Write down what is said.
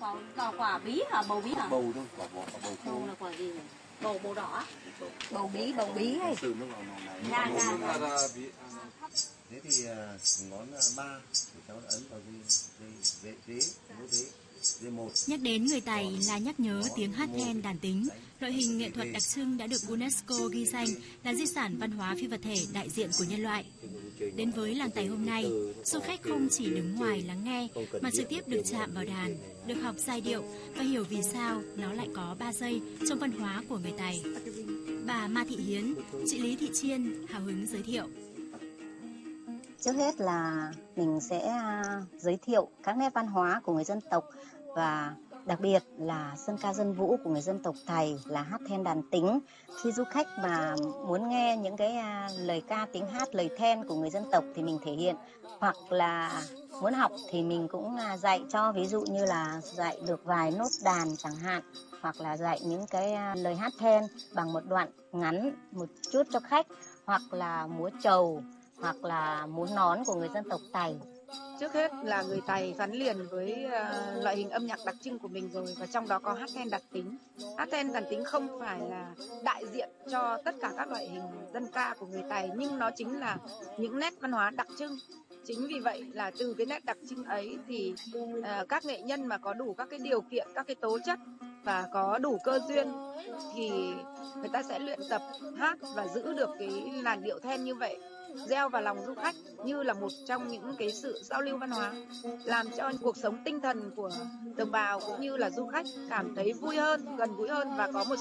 Có quả bí hả? Bầu bí hả? Bầu thôi, quả bầu khô. Bầu là quả gì nhỉ? Bầu đỏ. Bầu bí ấy. Từ nước vào này. Dạ. Thế thì ngón 3 thì cháu đã ấn vào dế 1. Nhắc đến người Tày là nhắc nhớ tiếng hát then đàn tính, loại hình nghệ thuật đặc trưng đã được UNESCO ghi danh là di sản văn hóa phi vật thể đại diện của nhân loại. Đến với làng Tày hôm nay, du khách không chỉ đứng ngoài lắng nghe mà trực tiếp được chạm vào đàn, được học giai điệu và hiểu vì sao nó lại có 3 giây trong văn hóa của người Tày. Bà Ma Thị Hiến, chị Lý Thị Chiên hào hứng giới thiệu. Trước hết là mình sẽ giới thiệu các nét văn hóa của người dân tộc và đặc biệt là sơn ca dân vũ của người dân tộc Tày là hát then đàn tính. Khi du khách mà muốn nghe những cái lời ca tiếng hát lời then của người dân tộc thì mình thể hiện, hoặc là muốn học thì mình cũng dạy cho, ví dụ như là dạy được vài nốt đàn chẳng hạn, hoặc là dạy những cái lời hát then bằng một đoạn ngắn một chút cho khách, hoặc là múa trầu, hoặc là múa nón của người dân tộc Tày. Trước hết là người Tày gắn liền với loại hình âm nhạc đặc trưng của mình rồi, và trong đó có hát then đàn tính. Hát then đàn tính không phải là đại diện cho tất cả các loại hình dân ca của người Tày, nhưng nó chính là những nét văn hóa đặc trưng. Chính vì vậy là từ cái nét đặc trưng ấy thì các nghệ nhân mà có đủ các cái điều kiện, các cái tố chất và có đủ cơ duyên thì người ta sẽ luyện tập hát và giữ được cái làn điệu then như vậy, gieo vào lòng du khách như là một trong những cái sự giao lưu văn hóa, làm cho cuộc sống tinh thần của đồng bào cũng như là du khách cảm thấy vui hơn, gần gũi hơn và có một